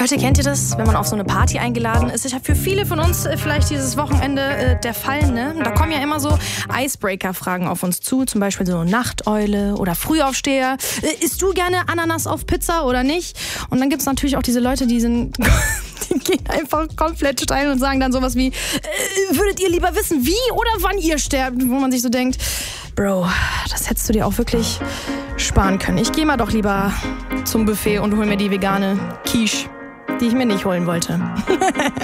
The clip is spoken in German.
Leute, kennt ihr das, wenn man auf so eine Party eingeladen ist? Ich habe für viele von uns vielleicht dieses Wochenende der Fall, ne? Da kommen ja immer so Icebreaker-Fragen auf uns zu, zum Beispiel so Nachteule oder Frühaufsteher. Isst du gerne Ananas auf Pizza oder nicht? Und dann gibt's natürlich auch diese Leute, die gehen einfach komplett steil und sagen dann sowas wie, würdet ihr lieber wissen, wie oder wann ihr sterbt? Wo man sich so denkt, Bro, das hättest du dir auch wirklich sparen können. Ich gehe mal doch lieber zum Buffet und hol mir die vegane Quiche, die ich mir nicht holen wollte.